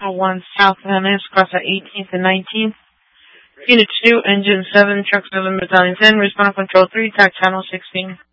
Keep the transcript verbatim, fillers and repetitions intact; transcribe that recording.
one South Van Ness, cross at eighteenth and nineteenth. Unit two, Engine seven, Truck seven, Battalion ten, Respond Control three, Tac Channel sixteen.